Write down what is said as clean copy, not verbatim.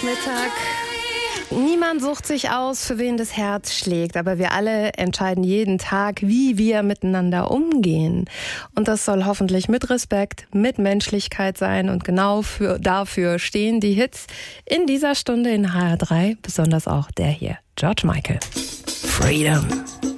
Freitagnachmittag. Niemand sucht sich aus, für wen das Herz schlägt, aber wir alle entscheiden jeden Tag, wie wir miteinander umgehen. Und das soll hoffentlich mit Respekt, mit Menschlichkeit sein. Und genau dafür stehen die Hits in dieser Stunde in HR3, besonders auch der hier, George Michael. Freedom.